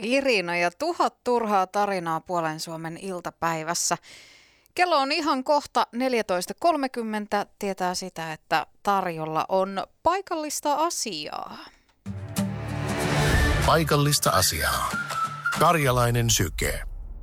Irina ja 1000 turhaa tarinaa Puolen Suomen iltapäivässä. Kello on ihan kohta 14.30. Tietää sitä, että tarjolla on paikallista asiaa. Paikallista asiaa. Karjalainen syke.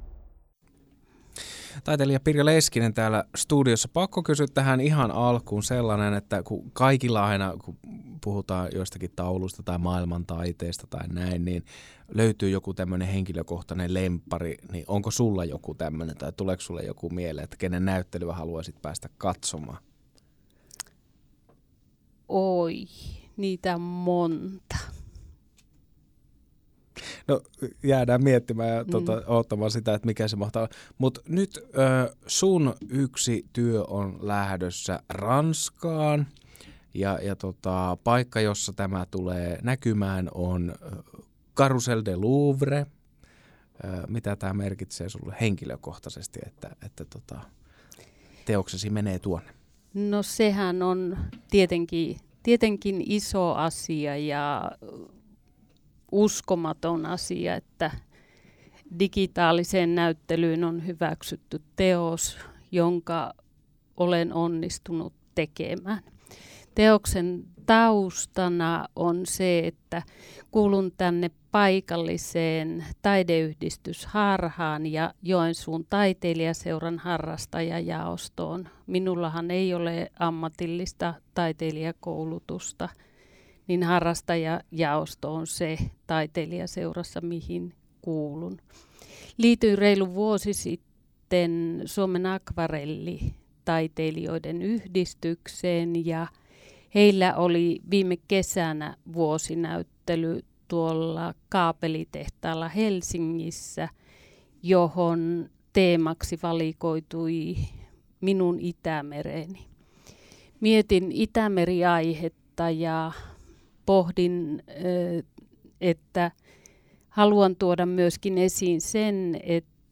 Taiteilija Pirjo Leskinen täällä studiossa. Pakko kysyä tähän ihan alkuun sellainen, että kun kaikilla aina, kun puhutaan joistakin tauluista tai maailmantaiteesta tai näin, niin löytyy joku tämmöinen henkilökohtainen lemppari, niin onko sulla joku tämmöinen tai tuleeko sulle joku mieleen, että kenen näyttelyä haluaisit päästä katsomaan? Oi, niitä on monta. No jäädään miettimään ja odottamaan sitä, että mikä se mahtaa olla. Mutta nyt sun yksi työ on lähdössä Ranskaan ja paikka, jossa tämä tulee näkymään on Carrousel de Louvre. Mitä tämä merkitsee sulle henkilökohtaisesti, että teoksesi menee tuonne? No sehän on tietenkin iso asia ja uskomaton asia, että digitaaliseen näyttelyyn on hyväksytty teos, jonka olen onnistunut tekemään. Teoksen taustana on se, että kuulun tänne paikalliseen taideyhdistysharhaan ja Joensuun taiteilijaseuran harrastajajaostoon. Minullahan ei ole ammatillista taiteilijakoulutusta, niin harrastajajaosto on se taiteilijaseurassa, mihin kuulun. Liityin reilu vuosi sitten Suomen akvarellitaiteilijoiden yhdistykseen ja heillä oli viime kesänä vuosinäyttely tuolla kaapelitehtaalla Helsingissä, johon teemaksi valikoitui minun Itämereni. Mietin Itämeri-aihetta ja pohdin, että haluan tuoda myöskin esiin sen,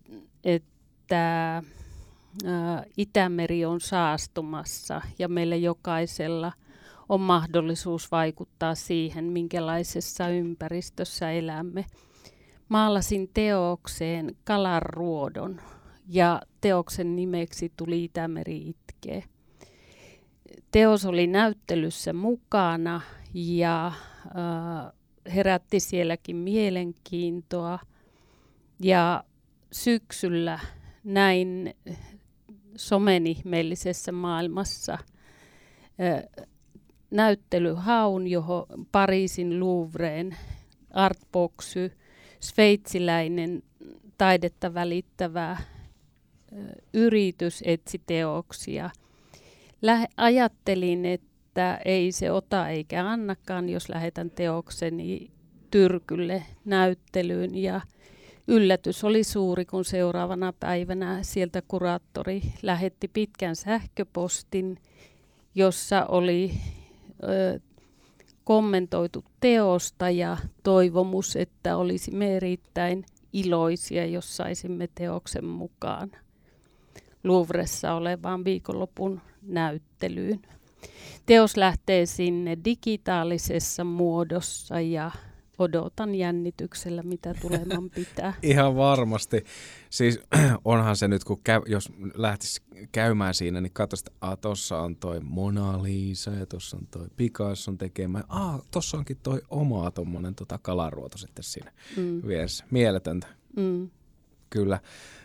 että Itämeri on saastumassa ja meillä jokaisella on mahdollisuus vaikuttaa siihen, minkälaisessa ympäristössä elämme. Maalasin teokseen kalanruodon ja teoksen nimeksi tuli Itämeri itkee. Teos oli näyttelyssä mukana ja herätti sielläkin mielenkiintoa. Ja syksyllä näin somenihmeellisessä maailmassa näyttelyhaun, johon Pariisin Louvreen Artboxy, sveitsiläinen taidetta välittävä yritys etsi teoksia. Ajattelin, että ei se ota eikä annakaan, jos lähetän teokseni Tyrkylle näyttelyyn. Ja yllätys oli suuri, kun seuraavana päivänä sieltä kuraattori lähetti pitkän sähköpostin, jossa oli kommentoitu teosta ja toivomus, että olisimme erittäin iloisia, jos saisimme teoksen mukaan Louvressa olevaan viikonlopun näyttelyyn. Teos lähtee sinne digitaalisessa muodossa ja odotan jännityksellä, mitä tuleman pitää. Ihan varmasti. Siis onhan se nyt, kun jos lähtisi käymään siinä, niin katsoisi, että tuossa on toi Mona Lisa ja tuossa on toi Picasson tekemä. Tuossa onkin toi oma tommonen kalanruoto sitten siinä vieressä. Mieletöntä. Kyllä.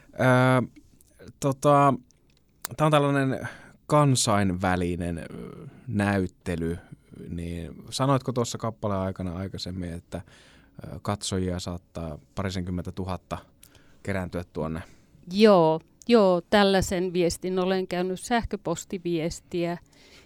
Tämä on tällainen kansainvälinen näyttely, niin sanoitko tuossa kappaleen aikana aikaisemmin, että katsojia saattaa 20 000 kerääntyä tuonne? Joo, tällaisen viestin olen käynyt sähköpostiviestiä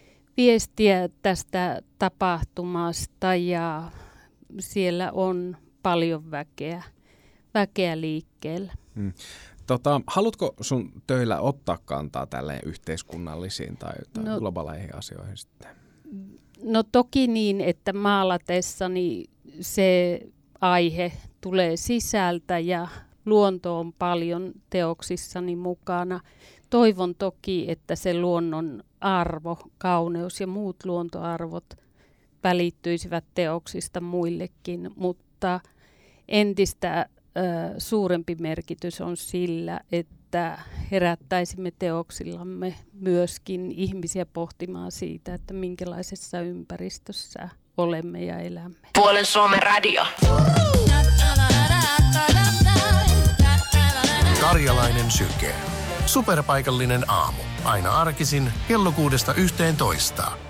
tästä tapahtumasta ja siellä on paljon väkeä liikkeellä. Haluatko sun töillä ottaa kantaa tälleen yhteiskunnallisiin tai globaaleihin asioihin sitten? No toki niin, että maalatessani se aihe tulee sisältä ja luonto on paljon teoksissani mukana. Toivon toki, että se luonnon arvo, kauneus ja muut luontoarvot välittyisivät teoksista muillekin, mutta entistä suurempi merkitys on sillä, että herättäisimme teoksillamme myöskin ihmisiä pohtimaan siitä, että minkälaisessa ympäristössä olemme ja elämme. Puolen Suomen radio. Karjalainen syke. Superpaikallinen aamu. Aina arkisin kello 6–11.